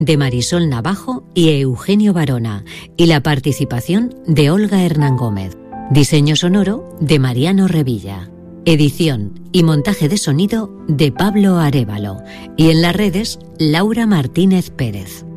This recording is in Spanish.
de Marisol Navajo y Eugenio Barona, y la participación de Olga Hernán Gómez. Diseño sonoro de Mariano Revilla. Edición y montaje de sonido de Pablo Arévalo. Y en las redes, Laura Martínez Pérez.